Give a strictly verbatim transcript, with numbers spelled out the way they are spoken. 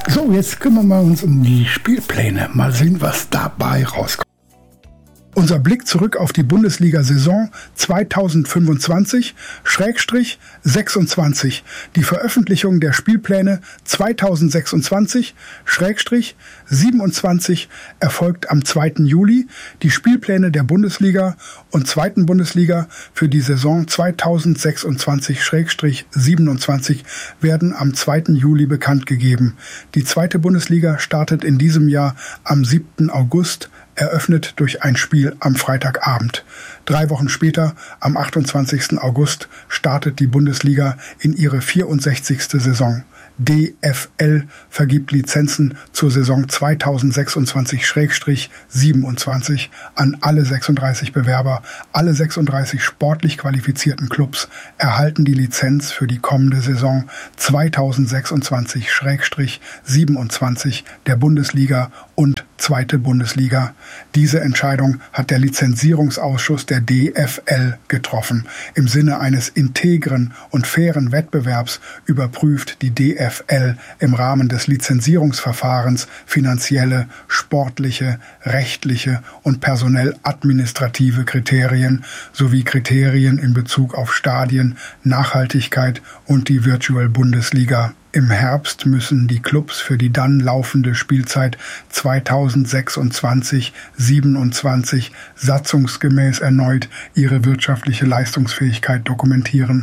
So, jetzt kümmern wir uns um die Spielpläne. Mal sehen, was dabei rauskommt. Unser Blick zurück auf die Bundesliga-Saison zweitausendfünfundzwanzig sechsundzwanzig. Die Veröffentlichung der Spielpläne zweitausendsechsundzwanzig siebenundzwanzig erfolgt am zweiten Juli. Die Spielpläne der Bundesliga und zweiten Bundesliga für die Saison zweitausendsechsundzwanzig siebenundzwanzig werden am zweiten Juli bekannt gegeben. Die zweite Bundesliga startet in diesem Jahr am siebten August, eröffnet durch ein Spiel am Freitagabend. Drei Wochen später, am achtundzwanzigsten August, startet die Bundesliga in ihre vierundsechzigste Saison. D F L vergibt Lizenzen zur Saison zweitausendsechsundzwanzig siebenundzwanzig an alle sechsunddreißig Bewerber. Alle sechsunddreißig sportlich qualifizierten Clubs erhalten die Lizenz für die kommende Saison zweitausendsechsundzwanzig siebenundzwanzig der Bundesliga und zweite Bundesliga. Diese Entscheidung hat der Lizenzierungsausschuss der D F L getroffen. Im Sinne eines integren und fairen Wettbewerbs überprüft die D F L im Rahmen des Lizenzierungsverfahrens finanzielle, sportliche, rechtliche und personell administrative Kriterien sowie Kriterien in Bezug auf Stadien, Nachhaltigkeit und die Virtual Bundesliga. Im Herbst müssen die Clubs für die dann laufende Spielzeit zweitausendsechsundzwanzig siebenundzwanzig satzungsgemäß erneut ihre wirtschaftliche Leistungsfähigkeit dokumentieren.